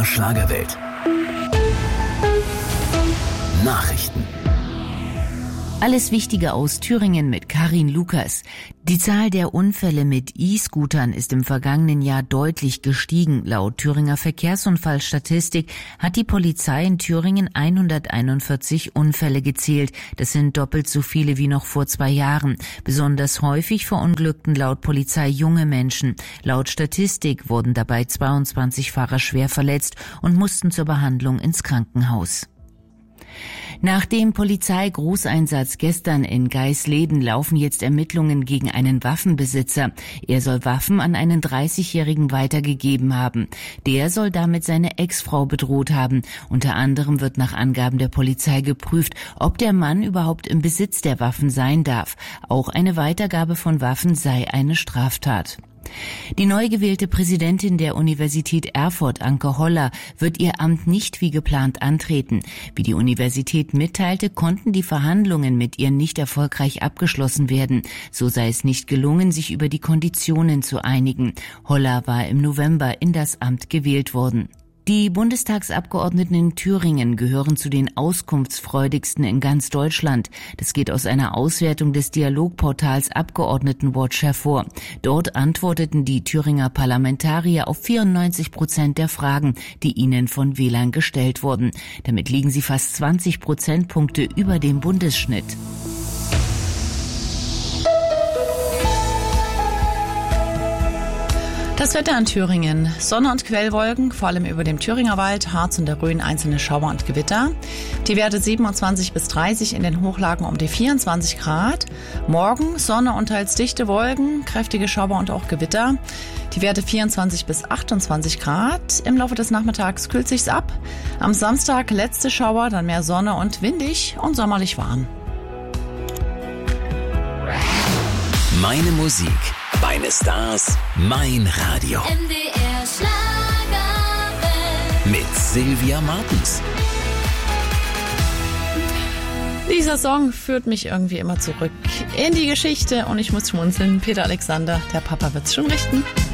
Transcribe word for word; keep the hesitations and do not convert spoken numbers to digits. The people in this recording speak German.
Schlagerwelt. Nachrichten. Alles Wichtige aus Thüringen mit Karin Lukas. Die Zahl der Unfälle mit E-Scootern ist im vergangenen Jahr deutlich gestiegen. Laut Thüringer Verkehrsunfallstatistik hat die Polizei in Thüringen hunderteinundvierzig Unfälle gezählt. Das sind doppelt so viele wie noch vor zwei Jahren. Besonders häufig verunglückten laut Polizei junge Menschen. Laut Statistik wurden dabei zweiundzwanzig Fahrer schwer verletzt und mussten zur Behandlung ins Krankenhaus. Nach dem Polizeigroßeinsatz gestern in Geisleden laufen jetzt Ermittlungen gegen einen Waffenbesitzer. Er soll Waffen an einen dreißigjährigen weitergegeben haben. Der soll damit seine Ex-Frau bedroht haben. Unter anderem wird nach Angaben der Polizei geprüft, ob der Mann überhaupt im Besitz der Waffen sein darf. Auch eine Weitergabe von Waffen sei eine Straftat. Die neu gewählte Präsidentin der Universität Erfurt, Anke Holler, wird ihr Amt nicht wie geplant antreten. Wie die Universität mitteilte, konnten die Verhandlungen mit ihr nicht erfolgreich abgeschlossen werden. So sei es nicht gelungen, sich über die Konditionen zu einigen. Holler war im November in das Amt gewählt worden. Die Bundestagsabgeordneten in Thüringen gehören zu den auskunftsfreudigsten in ganz Deutschland. Das geht aus einer Auswertung des Dialogportals Abgeordnetenwatch hervor. Dort antworteten die Thüringer Parlamentarier auf vierundneunzig Prozent der Fragen, die ihnen von Wählern gestellt wurden. Damit liegen sie fast zwanzig Prozentpunkte über dem Bundesschnitt. Das Wetter in Thüringen. Sonne und Quellwolken, vor allem über dem Thüringer Wald, Harz und der Rhön einzelne Schauer und Gewitter. Die Werte siebenundzwanzig bis dreißig, in den Hochlagen um die vierundzwanzig Grad. Morgen Sonne und teils dichte Wolken, kräftige Schauer und auch Gewitter. Die Werte vierundzwanzig bis achtundzwanzig Grad. Im Laufe des Nachmittags kühlt sich's ab. Am Samstag letzte Schauer, dann mehr Sonne und windig und sommerlich warm. Meine Musik, meine Stars, mein Radio. M D R Schlagerwelt. Mit Sylvia Martens. Dieser Song führt mich irgendwie immer zurück in die Geschichte und ich muss schmunzeln. Peter Alexander, der Papa wird's schon richten.